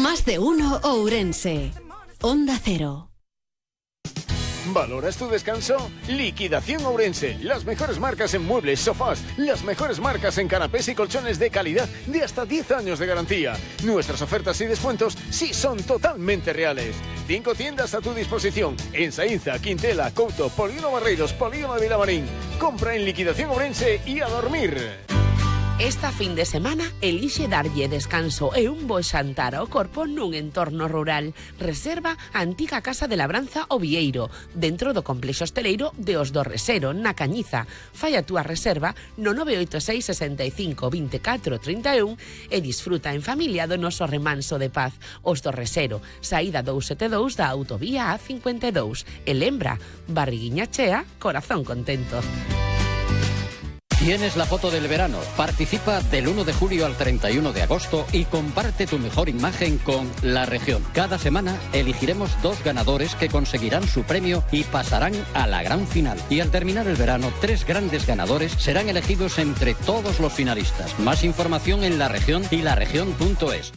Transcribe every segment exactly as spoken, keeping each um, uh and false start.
Más de uno Ourense. Onda Cero. ¿Valoras tu descanso? Liquidación Ourense. Las mejores marcas en muebles, sofás. Las mejores marcas en canapés y colchones de calidad de hasta diez años de garantía. Nuestras ofertas y descuentos sí son totalmente reales. Cinco tiendas a tu disposición. En Saínza, Quintela, Couto, Polígono Barreiros, Polígono de Vilamarín. Compra en Liquidación Ourense y a dormir. Esta fin de semana elixe darlle descanso e un bo xantar ao corpo nun entorno rural. Reserva a antiga Casa de Labranza O Vieiro, dentro do complexo hosteleiro de Os do Resero, na Cañiza. Fai a túa reserva no nove oito seis, sesenta e cinco, veinticuatro, treinta e un e disfruta en familia do noso remanso de paz. Os do Resero, saída doscientos setenta e dous da autovía A cincuenta e dous. E lembra, barriguiña chea, corazón contento. Tienes la foto del verano. Participa del uno de julio al treinta y uno de agosto y comparte tu mejor imagen con La Región. Cada semana elegiremos dos ganadores que conseguirán su premio y pasarán a la gran final. Y al terminar el verano, tres grandes ganadores serán elegidos entre todos los finalistas. Más información en La Región y laregion punto es.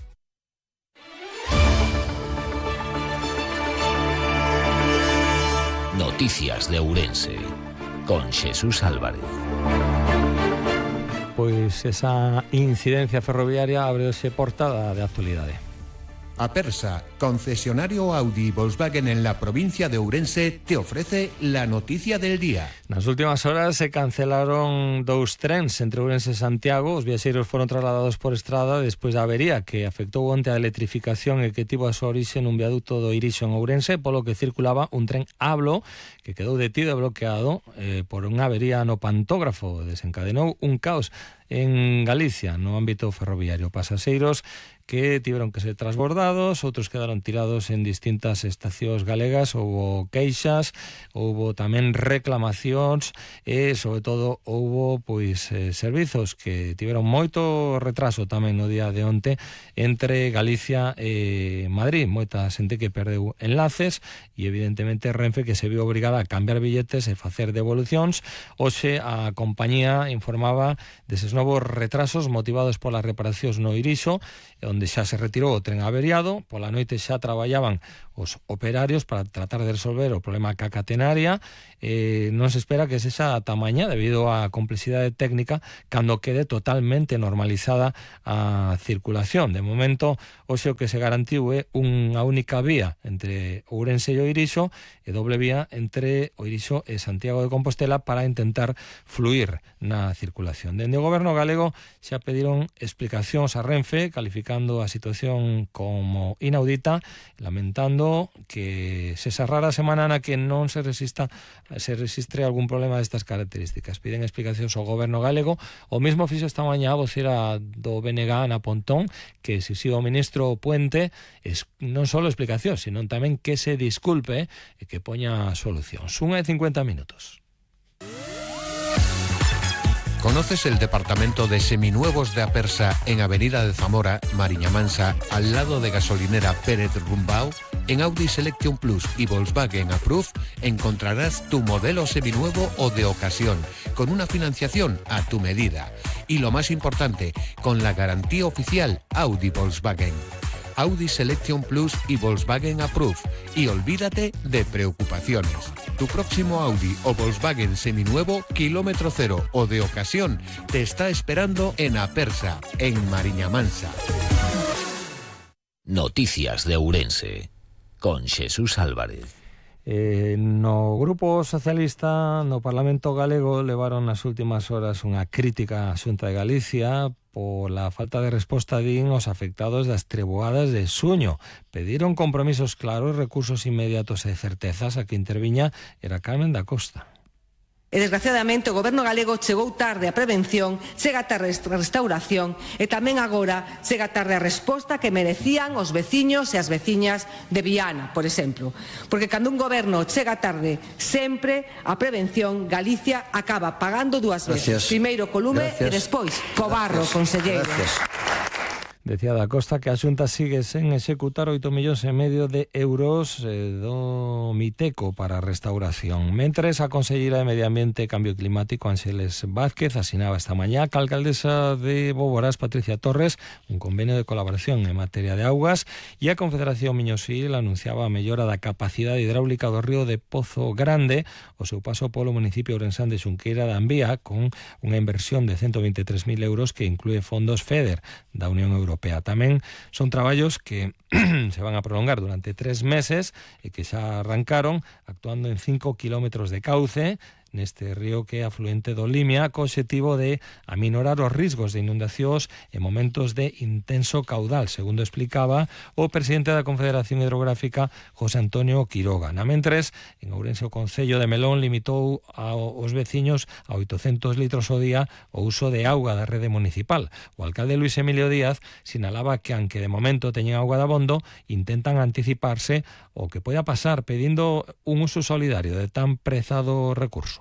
Noticias de Ourense con Jesús Álvarez. Pois esa incidencia ferroviaria abreuse portada de actualidade. Apersa, concesionario Audi y Volkswagen en la provincia de Ourense, te ofrece la noticia del día. Nas últimas horas se cancelaron dous trens entre Ourense e Santiago. Os viaxeiros foron trasladados por estrada despois da avería que afectou onte a electrificación e que tivo a súa orixe nun viaducto do Irixo en Ourense, polo que circulaba un tren Ablo que quedou detido e bloqueado eh, por unha avería no pantógrafo. Desencadenou un caos en Galicia no ámbito ferroviario. Pasaxeiros que tiveron que ser transbordados, outros quedaron tirados en distintas estacións galegas. Houbo queixas, houbo tamén reclamacións e, sobre todo, houbo pois eh, servizos que tiveron moito retraso tamén no día de onte entre Galicia e Madrid. Moita xente que perdeu enlaces e, evidentemente, Renfe que se viu obrigada a cambiar billetes e facer devolucións. Hoxe a compañía informaba deses novos retrasos motivados polas reparacións no Irixo, onde xa se retirou o tren averiado. Pola noite xa traballaban os operarios para tratar de resolver o problema ca catenaria. Eh, non se espera que sexa ata mañá debido á complexidade técnica cando quede totalmente normalizada a circulación. De momento, hoxe o que se garantiu é unha única vía entre Ourense e o Irixo e doble vía entre o Irixo e Santiago de Compostela para intentar fluir na circulación. Dende o Goberno galego xa pediron explicacións a Renfe, calificando a situación como inaudita, lamentando que se esa rara semana na que non se resista se resistre algún problema destas características. Piden explicacións ao Goberno galego. O mesmo fixo esta mañá a vocera do B N G Ana Pontón, que exixiu ao ministro Puente es, non só explicacións, sino tamén que se disculpe e que poña solucións. Unha e cincuenta minutos. ¿Conoces el departamento de seminuevos de Apersa en Avenida de Zamora, Mariña Mansa, al lado de gasolinera Pérez Rumbao? En Audi Selection Plus y Volkswagen Approve encontrarás tu modelo seminuevo o de ocasión, con una financiación a tu medida. Y lo más importante, con la garantía oficial Audi Volkswagen. Audi Selection Plus y Volkswagen Approve. Y olvídate de preocupaciones. Tu próximo Audi o Volkswagen seminuevo, kilómetro cero o de ocasión, te está esperando en Apersa, en Mariña Mansa. Noticias de Ourense con Jesús Álvarez. Eh, no Grupo Socialista no Parlamento galego levaron nas últimas horas unha crítica á Xunta de Galicia pola falta de resposta din os afectados das treboadas de Suño. Pediron compromisos claros, recursos inmediatos e certezas. A que interviña era Carmen da Costa. E, desgraciadamente, o Goberno galego chegou tarde a prevención, chega tarde a restauración e tamén agora chega tarde a resposta que merecían os veciños e as veciñas de Viana, por exemplo. Porque cando un goberno chega tarde sempre a prevención, Galicia acaba pagando dúas veces. Gracias. Primeiro co lume Gracias. e despois co barro, conselleiro. Gracias. Decía da Costa que a Xunta sigue sen executar oito millóns e medio de euros eh, do Miteco para a restauración. Mentres, a Conselleira de Medio Ambiente e Cambio Climático, Ángeles Vázquez, asinaba esta mañá ca alcaldesa de Boborás, Patricia Torres, un convenio de colaboración en materia de augas, e a Confederación Miñosil anunciaba a mellora da capacidade hidráulica do río de Pozo Grande, o seu paso polo municipio ourensán de Xunqueira da Ambía, con unha inversión de ciento veintitrés mil euros que inclúe fondos FEDER da Unión Europea. Tamén son traballos que se van a prolongar durante tres meses e que xa arrancaron actuando en cinco kilómetros de cauce neste río que é afluente do Limia, co obxectivo de aminorar os riscos de inundacións en momentos de intenso caudal, segundo explicaba o presidente da Confederación Hidrográfica, José Antonio Quiroga. Na mentres, en Ourense o Concello de Melón limitou aos veciños a oitocentos litros ao día o uso de auga da rede municipal. O alcalde Luis Emilio Díaz sinalaba que, aunque de momento teñen auga de abondo, intentan anticiparse o que poida pasar pedindo un uso solidario de tan prezado recurso.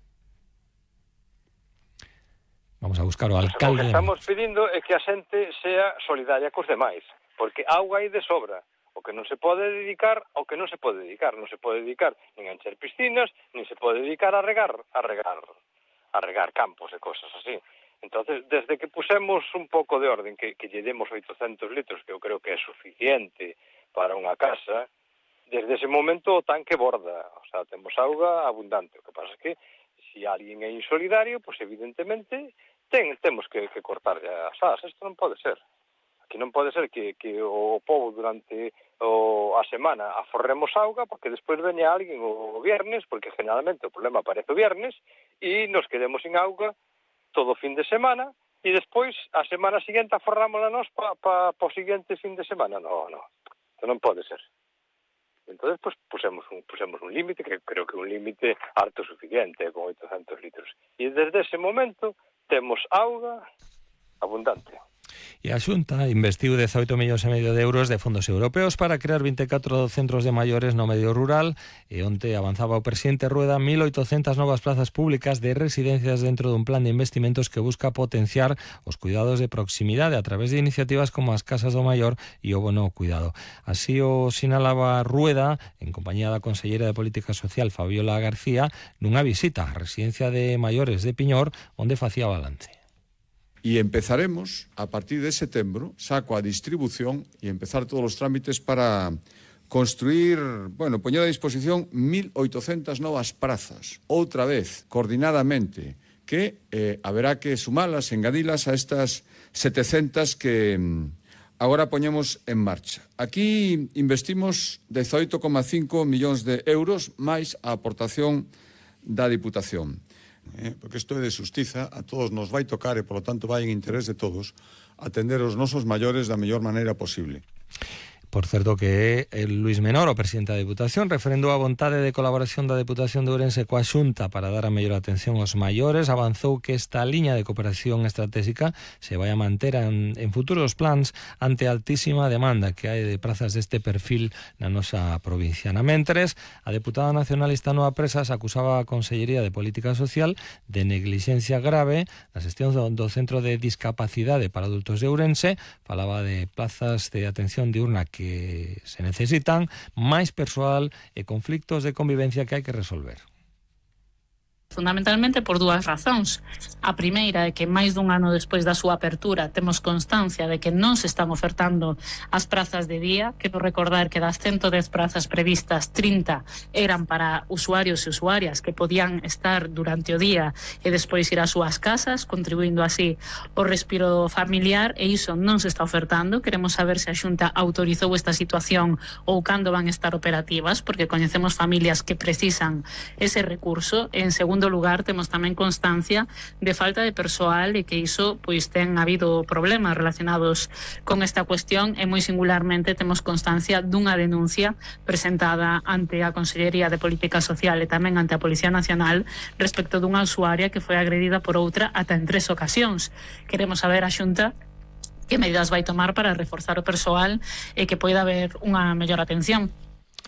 Vamos a buscar o alcalde. O que estamos pedindo é que a xente sea solidaria cos demais, porque auga hai de sobra. O que non se pode dedicar, ao que non se pode dedicar. Non se pode dedicar nin a encher piscinas, nin se pode dedicar a regar, a regar, a regar campos e cosas así. Entonces, desde que pusemos un pouco de orden, que, que lle demos oitocentos litros, que eu creo que é suficiente para unha casa, desde ese momento o tanque borda. O sea, temos auga abundante. O que pasa é que se alguén é insolidario, pois evidentemente ten, temos que, que cortar as as. Isto non pode ser. Aquí non pode ser que, que o povo durante o, a semana aforremos auga porque despois veña alguén o viernes, porque generalmente o problema aparece o viernes, e nos quedemos sin auga todo o fin de semana, e despois a semana seguinte aforrámola nós para pa, pa o seguinte fin de semana. No, no, isto non pode ser. Entonces, pues, pusemos un, pusemos un límite, que creo que un límite harto suficiente, con oitocentos litros. E desde ese momento temos auga abundante. E a Xunta investiu dezaoito millóns e medio de euros de fondos europeos para crear vinte e catro centros de maiores no medio rural, e onte avanzaba o presidente Rueda mil oitocentas novas plazas públicas de residencias dentro dun plan de investimentos que busca potenciar os cuidados de proximidade a través de iniciativas como as Casas do Maior e o Bono Cuidado. Así o sinalaba Rueda, en compañía da Conselleira de Política Social, Fabiola García, nunha visita á residencia de maiores de Piñor, onde facía balance. Y empezaremos, a partir de setembro, saco a distribución y empezar todos los trámites para construir, bueno, poñer a disposición mil oitocentas novas prazas, outra vez, coordinadamente, que eh, haberá que sumalas, engadilas a estas setecentas que mm, agora poñemos en marcha. Aquí investimos dezaoito coma cinco millóns de euros máis a aportación da Diputación. Eh, porque isto é de xustiza, a todos nos vai tocar e, polo tanto, vai en interés de todos atender os nosos maiores da mellor maneira posible. Por certo que el Luis Menor, o presidente da Deputación, referendou a vontade de colaboración da Deputación de Ourense coa Xunta para dar a mellor atención aos maiores. Avanzou que esta liña de cooperación estratégica se vai a manter en, en futuros plans ante a altísima demanda que hai de prazas deste perfil na nosa provincia. Na mentres, a deputada nacionalista Noa Presas acusaba a Consellería de Política Social de neglixencia grave na xestión do, do Centro de Discapacidade para Adultos de Ourense. Falaba de plazas de atención diurna que que se necesitan, máis persoal e conflictos de convivencia que hai que resolver. Fundamentalmente por dúas razóns. A primeira é que máis dun ano despois da súa apertura temos constancia de que non se están ofertando as prazas de día. Quero recordar que das ciento dez prazas previstas, trinta eran para usuarios e usuarias que podían estar durante o día e despois ir ás súas casas, contribuindo así o respiro familiar, e iso non se está ofertando. Queremos saber se a Xunta autorizou esta situación ou cando van estar operativas, porque coñecemos familias que precisan ese recurso. En segundo lugar, temos tamén constancia de falta de persoal e que iso pois ten habido problemas relacionados con esta cuestión, e moi singularmente temos constancia dunha denuncia presentada ante a Consellería de Política Social e tamén ante a Policía Nacional respecto dunha usuaria que foi agredida por outra ata en tres ocasións. Queremos saber a Xunta que medidas vai tomar para reforzar o persoal e que poida haber unha mellor atención.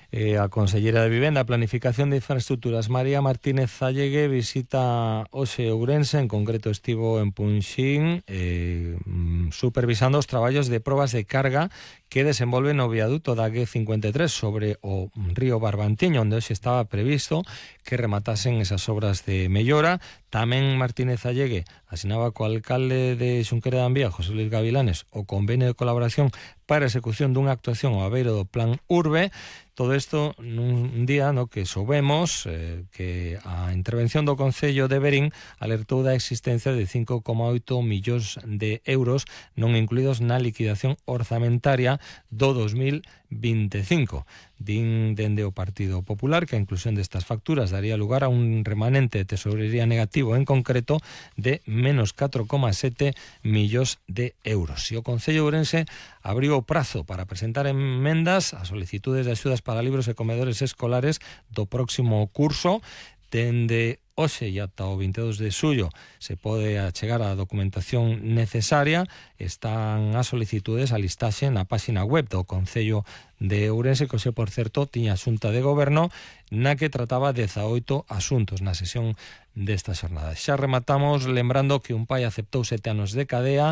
Eh, a consellera de Vivenda, Planificación de Infraestructuras, María Martínez Zallegue, visita hoxe Ourense, en concreto estivo en Punxín, eh, supervisando os traballos de probas de carga que desenvolven o viaduto da G cincuenta e tres sobre o río Barbantiño, onde hoxe estaba previsto que rematasen esas obras de mellora. Tamén Martínez Zallegue asinaba co alcalde de Xunquera de Ambía, José Luis Gavilanes, o convenio de colaboración para a execución dunha actuación ao abeiro do Plan Urbe. Todo isto nun día no que soubemos eh, que a intervención do Concello de Verín alertou da existencia de cinco coma oito millóns de euros non incluídos na liquidación orzamentaria do dos mil veinticinco. Din dende o Partido Popular que a inclusión destas facturas daría lugar a un remanente de tesorería negativo, en concreto de menos catro coma sete millóns de euros. E o Concello de Ourense abriu o prazo para presentar emendas a solicitudes de axudas para libros e comedores escolares do próximo curso. Dende hoxe e ata o veintidós de xullo se pode achegar a documentación necesaria. Están as solicitudes a listaxe na páxina web do Concello de Ourense, que hoxe, por certo, tiña a Xunta de Goberno na que trataba dezaoito asuntos na sesión desta xornada. Xa rematamos lembrando que un pai aceptou sete anos de cadea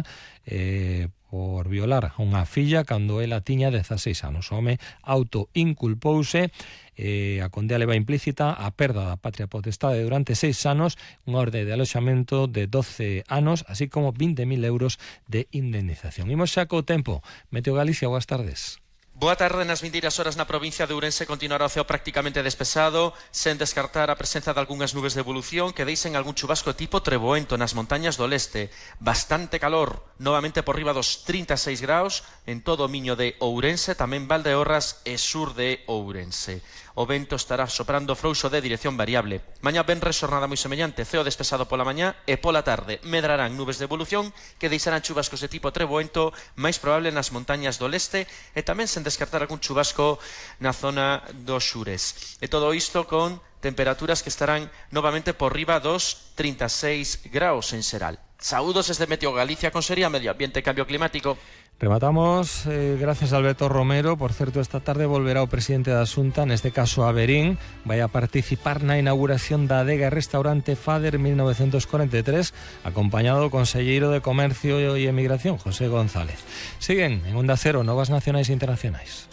eh, por violar a unha filla cando ela tiña dezaseis anos. O home autoinculpouse. Eh, a condea leva implícita a perda da patria potestade durante seis anos, unha orde de aloxamento de doce anos, así como vinte mil euros de indemnización. Imos xa co tempo. Meteo Galicia, boas tardes. Boa tarde. Nas vindeiras horas na provincia de Ourense continuará o ceo prácticamente despexado, sen descartar a presenza de algunhas nubes de evolución que deixen algún chubasco tipo treboento nas montañas do leste. Bastante calor, novamente por riba dos trinta e seis graus en todo o miño de Ourense, tamén Valdeorras e sur de Ourense. O vento estará soprando frouxo de dirección variable. Mañá venres xornada moi semellante, ceo despexado pola mañá e pola tarde medrarán nubes de evolución que deixarán chubascos de tipo treboento, máis probable nas montañas do leste e tamén sen descartar algún chubasco na zona dos xures. E todo isto con temperaturas que estarán novamente por riba dos trinta e seis graus en xeral. Saúdos desde Meteo Galicia, Consellería Medio Ambiente e Cambio Climático. Rematamos, eh, gracias a Alberto Romero. Por certo, esta tarde volverá o presidente da Xunta, neste caso a Verín, vai a participar na inauguración da adega e restaurante Fader mil novecientos cuarenta e tres, acompañado do conselleiro de Comercio e Emigración, José González. Siguen en Onda Cero, Novas Nacionais e Internacionais.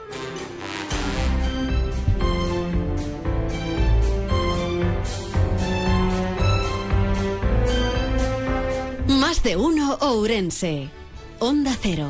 Más de uno Ourense. Onda Cero.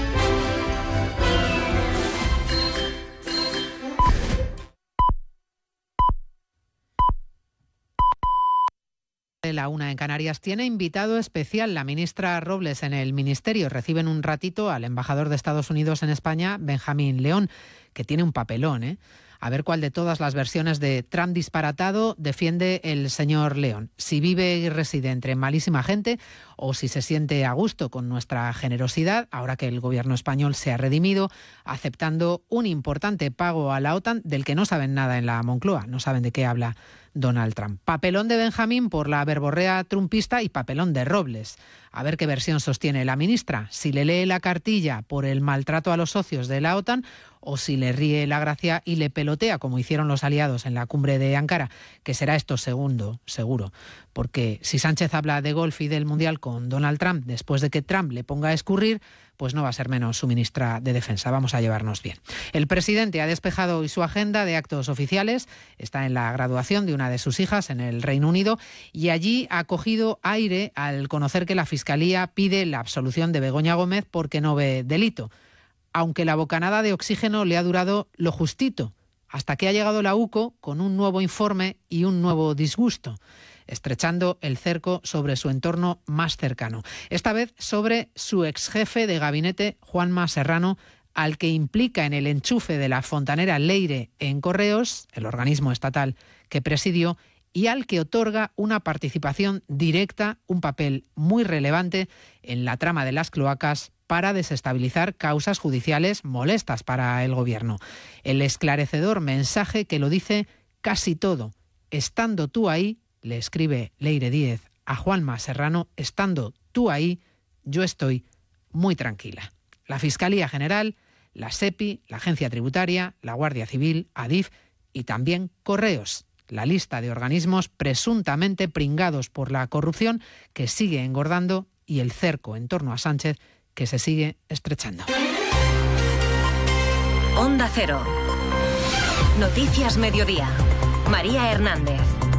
La una en Canarias tiene invitado especial. La ministra Robles en el Ministerio reciben un ratito al embajador de Estados Unidos en España, Benjamín León, que tiene un papelón, ¿eh? A ver cuál de todas las versiones de Trump disparatado defiende el señor León. Si vive y reside entre malísima gente o si se siente a gusto con nuestra generosidad, ahora que el gobierno español se ha redimido, aceptando un importante pago a la OTAN del que no saben nada en la Moncloa, no saben de qué habla Donald Trump. Papelón de Benjamín por la verborrea trumpista y papelón de Robles. A ver qué versión sostiene la ministra, si le lee la cartilla por el maltrato a los socios de la OTAN o si le ríe la gracia y le pelotea, como hicieron los aliados en la cumbre de Ankara, que será esto segundo, seguro. Porque si Sánchez habla de golf y del Mundial con Donald Trump después de que Trump le ponga a escurrir, pues no va a ser menos su ministra de Defensa. Vamos a llevarnos bien. El presidente ha despejado hoy su agenda de actos oficiales. Está en la graduación de una de sus hijas en el Reino Unido y allí ha cogido aire al conocer que la Fiscalía pide la absolución de Begoña Gómez porque no ve delito. Aunque la bocanada de oxígeno le ha durado lo justito, hasta que ha llegado la U C O con un nuevo informe y un nuevo disgusto, estrechando el cerco sobre su entorno más cercano. Esta vez sobre su exjefe de gabinete, Juanma Serrano, al que implica en el enchufe de la fontanera Leire en Correos, el organismo estatal que presidió, y al que otorga una participación directa, un papel muy relevante en la trama de las cloacas para desestabilizar causas judiciales molestas para el gobierno. El esclarecedor mensaje que lo dice casi todo. Estando tú ahí, le escribe Leire Díez a Juanma Serrano, estando tú ahí, yo estoy muy tranquila. La Fiscalía General la SEPI, la Agencia Tributaria, la Guardia Civil, Adif y también Correos. La lista de organismos presuntamente pringados por la corrupción que sigue engordando y el cerco en torno a Sánchez que se sigue estrechando. Onda Cero. Noticias Mediodía. María Hernández.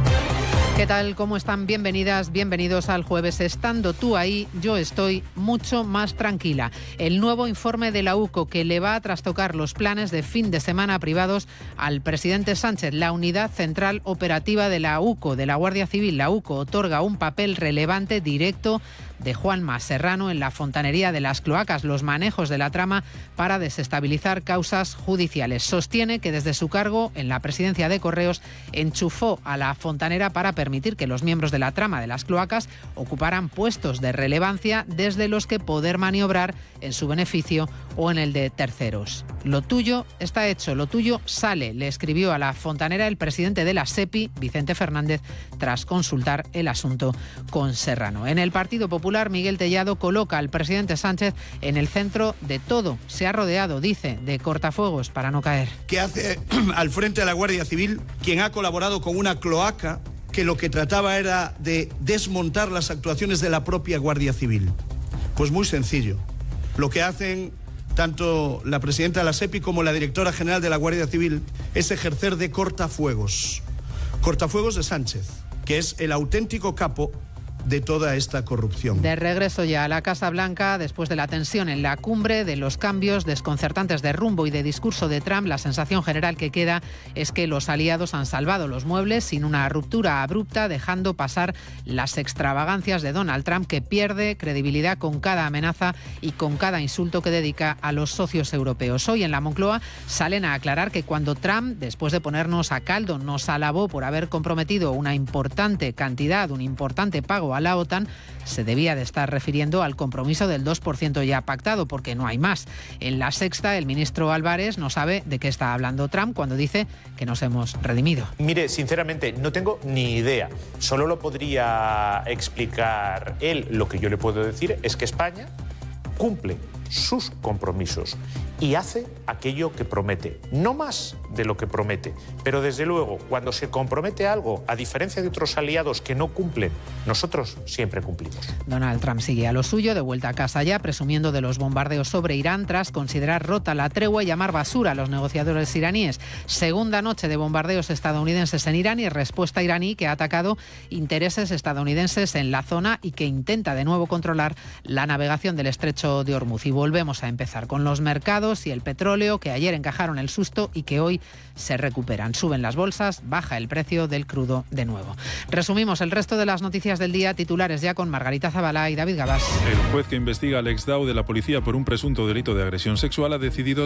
¿Qué tal? ¿Cómo están? Bienvenidas, bienvenidos al jueves. Estando tú ahí, yo estoy mucho más tranquila. El nuevo informe de la U C O que le va a trastocar los planes de fin de semana privados al presidente Sánchez. La unidad central operativa de la U C O, de la Guardia Civil, la U C O, otorga un papel relevante directo de Juanma Serrano en la fontanería de las cloacas, los manejos de la trama para desestabilizar causas judiciales. Sostiene que desde su cargo en la presidencia de Correos enchufó a la fontanera para permitir que los miembros de la trama de las cloacas ocuparan puestos de relevancia desde los que poder maniobrar en su beneficio o en el de terceros. Lo tuyo está hecho, lo tuyo sale, le escribió a la fontanera el presidente de la SEPI, Vicente Fernández, tras consultar el asunto con Serrano. En el Partido Popular, Miguel Tellado coloca al presidente Sánchez en el centro de todo. Se ha rodeado, dice, de cortafuegos para no caer. ¿Qué hace al frente de la Guardia Civil quien ha colaborado con una cloaca que lo que trataba era de desmontar las actuaciones de la propia Guardia Civil? Pues muy sencillo. Lo que hacen tanto la presidenta de la SEPI como la directora general de la Guardia Civil es ejercer de cortafuegos. Cortafuegos de Sánchez, que es el auténtico capo de toda esta corrupción. De regreso ya a la Casa Blanca, después de la tensión en la cumbre, de los cambios desconcertantes de rumbo y de discurso de Trump, la sensación general que queda es que los aliados han salvado los muebles sin una ruptura abrupta, dejando pasar las extravagancias de Donald Trump, que pierde credibilidad con cada amenaza y con cada insulto que dedica a los socios europeos. Hoy en la Moncloa salen a aclarar que cuando Trump, después de ponernos a caldo, nos alabó por haber comprometido una importante cantidad, un importante pago a la OTAN, se debía de estar refiriendo al compromiso del dos por ciento ya pactado, porque no hay más. En La Sexta, el ministro Álvarez no sabe de qué está hablando Trump cuando dice que nos hemos redimido. Mire, sinceramente, no tengo ni idea. Solo lo podría explicar él. Lo que yo le puedo decir es que España cumple sus compromisos y hace aquello que promete, no más de lo que promete, pero desde luego cuando se compromete algo, a diferencia de otros aliados que no cumplen, nosotros siempre cumplimos. Donald Trump sigue a lo suyo, de vuelta a casa ya, presumiendo de los bombardeos sobre Irán tras considerar rota la tregua y llamar basura a los negociadores iraníes. Segunda noche de bombardeos estadounidenses en Irán y respuesta iraní que ha atacado intereses estadounidenses en la zona y que intenta de nuevo controlar la navegación del estrecho de Hormuz. Y volvemos a empezar con los mercados y el petróleo, que ayer encajaron el susto y que hoy se recuperan. Suben las bolsas, baja el precio del crudo de nuevo. Resumimos el resto de las noticias del día, titulares ya con Margarita Zavala y David Gabás. El juez que investiga al ex D A O de la policía por un presunto delito de agresión sexual ha decidido